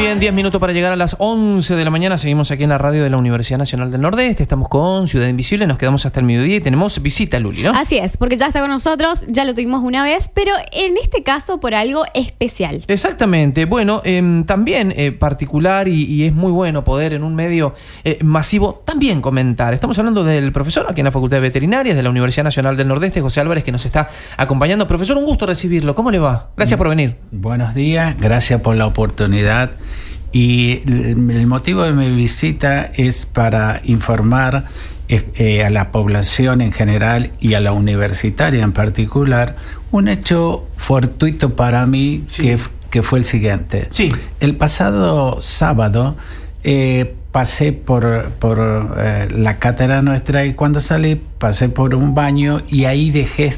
bien, 10 minutos para llegar a las 11 de la mañana. Seguimos aquí en la radio de la Universidad Nacional del Nordeste. Estamos con Ciudad Invisible, nos quedamos hasta el mediodía y tenemos visita, Luli, ¿no? Así es, porque ya está con nosotros, ya lo tuvimos una vez, pero en este caso por algo especial. Exactamente. Bueno, también particular y es muy bueno poder en un medio masivo también comentar. Estamos hablando del profesor aquí en la Facultad de Veterinarias de la Universidad Nacional del Nordeste, José Álvarez, que nos está acompañando. Profesor, un gusto recibirlo. ¿Cómo le va? Gracias por venir. Buenos días, gracias por la oportunidad. Y el motivo de mi visita es para informar a la población en general y a la universitaria en particular un hecho fortuito para mí, sí, que fue el siguiente. Sí. El pasado sábado pasé por la cátedra nuestra y cuando salí pasé por un baño y ahí dejé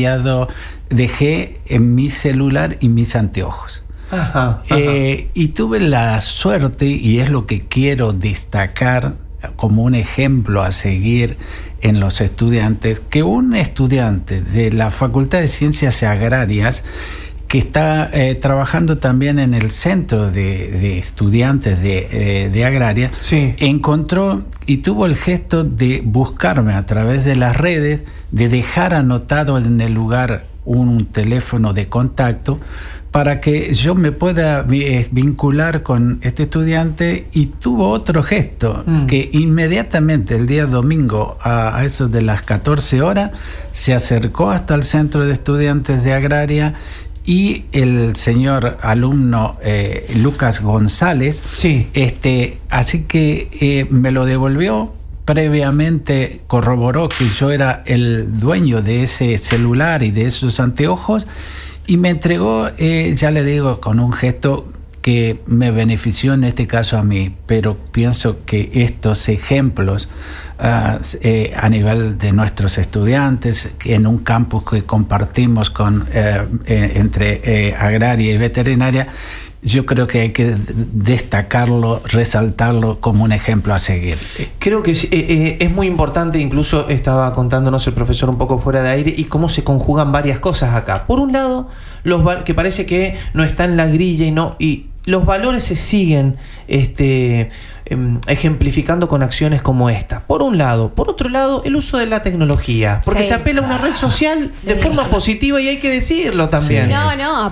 en mi celular y mis anteojos. Ajá. Y tuve la suerte, y es lo que quiero destacar como un ejemplo a seguir en los estudiantes, que un estudiante de la Facultad de Ciencias Agrarias que está trabajando también en el centro de estudiantes de Agraria, sí, encontró y tuvo el gesto de buscarme a través de las redes, de dejar anotado en el lugar un teléfono de contacto para que yo me pueda vincular con este estudiante, y tuvo otro gesto, que inmediatamente el día domingo a eso de las 14 horas se acercó hasta el centro de estudiantes de Agraria y el señor alumno Lucas González, sí, así que me lo devolvió. Previamente corroboró que yo era el dueño de ese celular y de esos anteojos y me entregó, ya le digo, con un gesto que me benefició en este caso a mí, pero pienso que estos ejemplos a nivel de nuestros estudiantes en un campus que compartimos entre agraria y veterinaria, yo creo que hay que destacarlo, resaltarlo como un ejemplo a seguir. Creo que es muy importante, incluso estaba contándonos el profesor un poco fuera de aire, y cómo se conjugan varias cosas acá. Por un lado, que parece que no está en la grilla y los valores se siguen ejemplificando con acciones como esta. Por un lado. Por otro lado, el uso de la tecnología. Porque se apela a una red social de forma positiva y hay que decirlo también. Sí. No,